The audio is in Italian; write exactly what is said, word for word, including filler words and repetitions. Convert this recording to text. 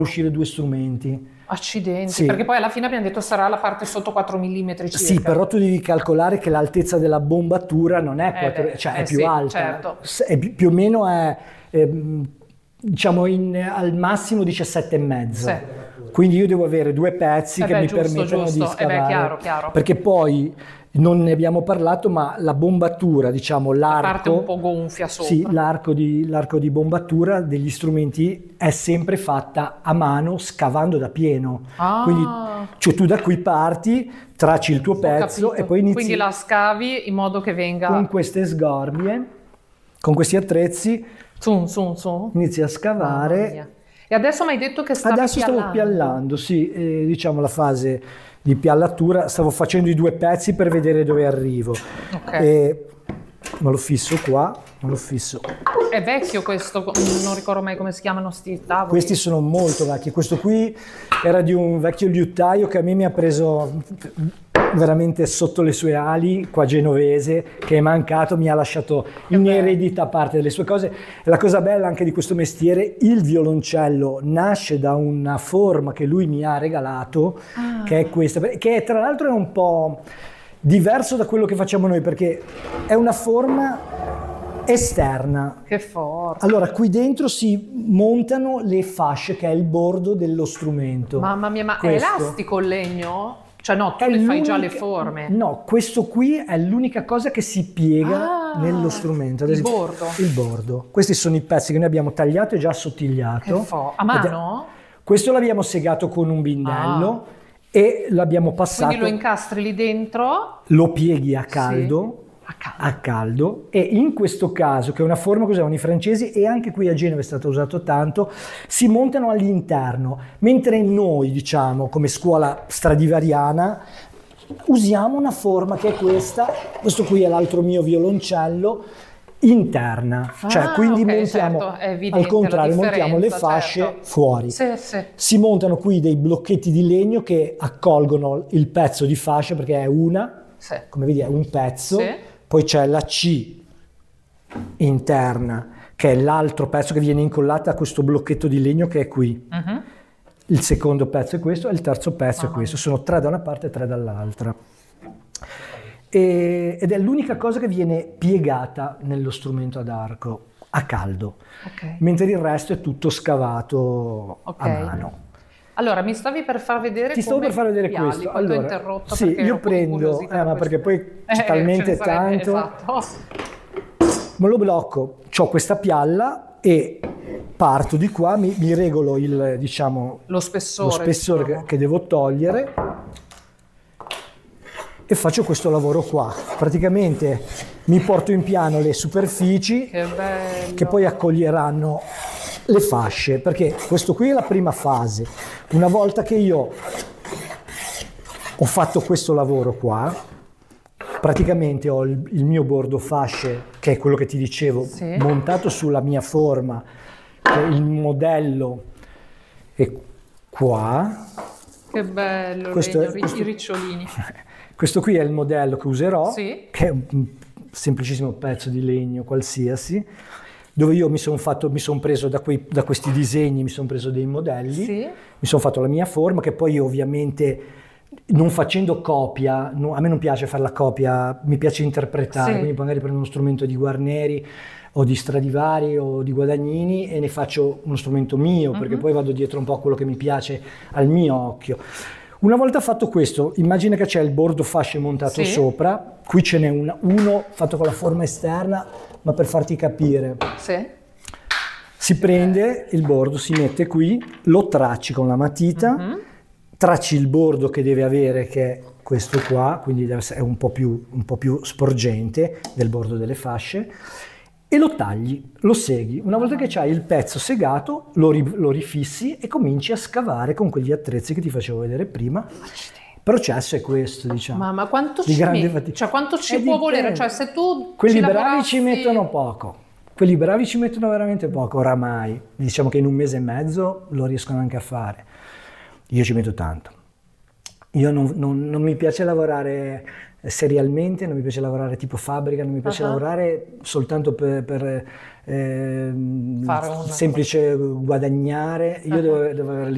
uscire due strumenti. Accidenti, Sì. perché poi alla fine abbiamo detto sarà la parte sotto quattro millimetri circa. Sì, però tu devi calcolare che l'altezza della bombatura non è, quattro, beh, cioè eh è più sì, alta, certo. S- è più, più o meno è, ehm, diciamo in, al massimo diciassette e mezzo. Sì. Quindi io devo avere due pezzi Eh che beh, mi giusto, permettono giusto. di Eh beh, scavare. chiaro, chiaro. Perché poi non ne abbiamo parlato, ma la bombatura, diciamo La l'arco, parte un po' gonfia sopra. sì, l'arco di, l'arco di bombatura degli strumenti è sempre fatta a mano scavando da pieno. Ah. Quindi cioè, tu da qui parti, tracci il tuo Ho pezzo capito. e poi inizi Quindi la scavi in modo che venga con queste sgorbie, con questi attrezzi, Zun, zun, zun. inizi a Mamma scavare. mia. E adesso mi hai detto che stavi Adesso stavo piallando. piallando, sì, eh, diciamo la fase di piallatura, stavo facendo i due pezzi per vedere dove arrivo. Ok. E me lo fisso qua, me lo fisso. È vecchio questo, non ricordo mai come si chiamano sti tavoli. Questi sono molto vecchi, questo qui era di un vecchio liutaio che a me mi ha preso veramente sotto le sue ali, qua genovese, che è mancato, mi ha lasciato in eredità parte delle sue cose. E la cosa bella anche di questo mestiere, il violoncello nasce da una forma che lui mi ha regalato, ah. che è questa, che tra l'altro è un po' diverso da quello che facciamo noi, perché è una forma esterna. Che forte. Allora, qui dentro si montano le fasce, che è il bordo dello strumento. Mamma mia, ma questo. È elastico il legno? Cioè no, tu È le fai già le l'unica- forme. No, questo qui è l'unica cosa che si piega Ah, nello strumento. Ad il esempio, bordo. Il bordo. Questi sono i pezzi che noi abbiamo tagliato e già assottigliato. Che fo- a Ed è- mano? Questo l'abbiamo segato con un bindello e l'abbiamo passato. Quindi lo incastri lì dentro? Lo pieghi a caldo. A caldo. a caldo, e in questo caso, che è una forma che usavano i francesi e anche qui a Genova è stato usato tanto, si montano all'interno, mentre noi, diciamo, come scuola stradivariana, usiamo una forma che è questa. Questo qui è l'altro mio violoncello, interna, Ah, cioè quindi ok, montiamo certo, è evidente al contrario, la montiamo le differenza, fasce certo. fuori. Sì, sì. Si montano qui dei blocchetti di legno che accolgono il pezzo di fascia, perché è una, Sì. come vedi è un pezzo. Sì. Poi c'è la C interna, che è l'altro pezzo che viene incollato a questo blocchetto di legno che è qui. Uh-huh. Il secondo pezzo è questo e il terzo pezzo Ah, è questo. Sono tre da una parte e tre dall'altra. E, ed è l'unica cosa che viene piegata nello strumento ad arco, a caldo. Ok. Mentre il resto è tutto scavato Ok. a mano. Allora, mi stavi per far vedere Ti stavo come per far vedere pialli, questo. poi ti ho Allora, interrotto sì, perché io ero un po' prendo, incuriosita eh, da ma questo. perché poi c'è Eh, talmente ce ne sarebbe, tanto. esatto. Me lo blocco, ho questa pialla e parto di qua, mi, mi regolo il, diciamo, Lo spessore. lo spessore diciamo. che, che devo togliere e faccio questo lavoro qua. Praticamente mi porto in piano le superfici Che bello. che poi accoglieranno le fasce, perché questo qui è la prima fase. Una volta che io ho fatto questo lavoro qua, praticamente ho il, il mio bordo fasce, che è quello che ti dicevo, Sì. montato sulla mia forma, che il modello è qua. Che bello, Questo legno, è- ri- questo- i ricciolini. Questo qui è il modello che userò, Sì. che è un un semplicissimo pezzo di legno qualsiasi, dove io mi sono fatto, mi sono preso da, quei, da questi disegni, mi sono preso dei modelli, Sì. mi sono fatto la mia forma, che poi io ovviamente non facendo copia, no- a me non piace fare la copia, mi piace interpretare, Sì. quindi magari prendo uno strumento di Guarneri o di Stradivari o di Guadagnini e ne faccio uno strumento mio, perché poi vado dietro un po' a quello che mi piace al mio occhio. Una volta fatto questo, immagina che c'è il bordo fasce montato Sì. sopra, qui ce n'è una- uno fatto con la forma esterna, ma per farti capire. Sì. Si prende il bordo, si mette qui, lo tracci con la matita, Mhm. tracci il bordo che deve avere, che è questo qua, quindi deve essere un po' più, un po' più sporgente del bordo delle fasce, e lo tagli, lo seghi. Una volta che c'hai il pezzo segato, lo, ri- lo rifissi e cominci a scavare con quegli attrezzi che ti facevo vedere prima. Il processo è questo, diciamo. Ma, ma quanto Di ci grande metti? fatica. Cioè, quanto ci Eh, può dipende. volere? Cioè, se tu Quelli ci bravi lavorassi- ci mettono poco. Quelli bravi ci mettono veramente poco, oramai. Diciamo che in un mese e mezzo lo riescono anche a fare. Io ci metto tanto. Io non, non- non mi piace lavorare serialmente, non mi piace lavorare tipo fabbrica, non mi piace Ah. lavorare soltanto per, per ehm, Fare una- semplice guadagnare. Io Ah. devo, devo avere